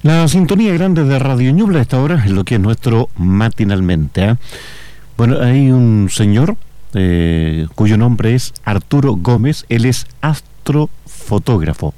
La sintonía grande de Radio Ñuble a esta hora es lo que es nuestro matinalmente, ¿eh? Bueno, hay un señor cuyo nombre es Arturo Gómez. Él es astrofotógrafo.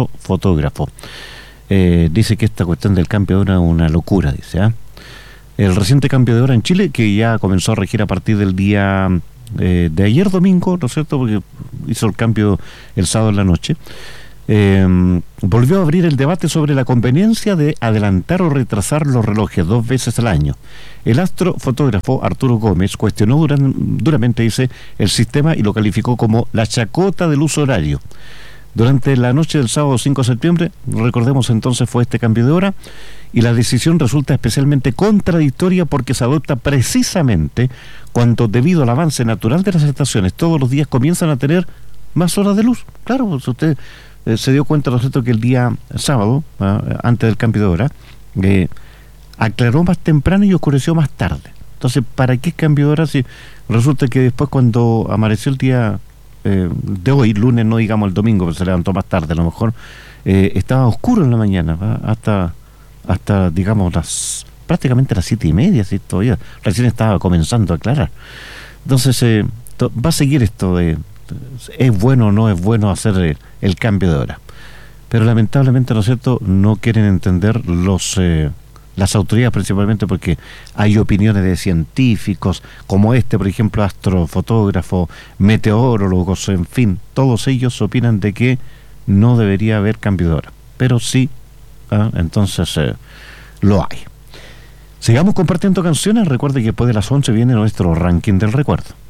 Dice que esta cuestión del cambio de hora es una locura, dice, ¿eh? El reciente cambio de hora en Chile, que ya comenzó a regir a partir del día de ayer domingo, ¿no es cierto?, porque hizo el cambio el sábado en la noche, volvió a abrir el debate sobre la conveniencia de adelantar o retrasar los relojes 2 veces al año. El astrofotógrafo Arturo Gómez cuestionó duramente, dice, el sistema y lo calificó como la chacota del uso horario. Durante la noche del sábado 5 de septiembre, recordemos entonces, fue este cambio de hora, y la decisión resulta especialmente contradictoria porque se adopta precisamente cuando, debido al avance natural de las estaciones, todos los días comienzan a tener más horas de luz. Claro, pues usted se dio cuenta, ¿no es cierto?, que el día sábado, antes del cambio de hora, aclaró más temprano y oscureció más tarde. Entonces, ¿para qué cambio de hora si resulta que después, cuando amaneció el día de hoy, lunes, no digamos el domingo, pero se levantó más tarde, a lo mejor estaba oscuro en la mañana, hasta digamos prácticamente las 7:30, ¿sí? Todavía recién estaba comenzando a aclarar. Entonces va a seguir esto de es bueno o no es bueno hacer el cambio de hora, pero lamentablemente, ¿no es cierto?, no quieren entender las autoridades, principalmente porque hay opiniones de científicos como por ejemplo, astrofotógrafos, meteorólogos, en fin, todos ellos opinan de que no debería haber cambio de hora, pero sí, entonces lo hay. Sigamos compartiendo canciones. Recuerde que después de las 11 viene nuestro ranking del recuerdo.